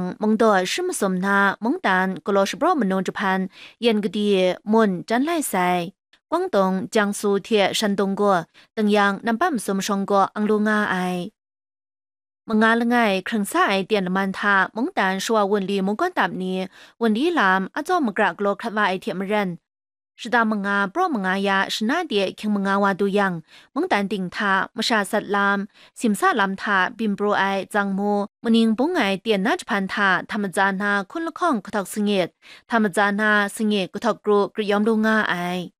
蒙多什么什么那蒙丹格罗是不门农之盘，沿个地门真来塞。广东、江苏铁山东国等样南半什么上国昂鲁亚爱。มงาลงไงครั้งซ้ายเตียนมันทามงตันชัววันลีมงกันตับนี้วันลีลามอาจอมกรากโลคัดว่าไอเทียมรันสดามงาเพราะมงายาชนะเดียเคียงมงาวาดูยังมงตันติงทามชาสัตลามสิมซาลามทาบิมโปรไอจังโมมนิงปงไงเตียนนาจพันทาธรรมจานาคุณละข้องกทอกสงเงตธรรมจานาสงเงตกทอกกรูกรยอมดูงาไอ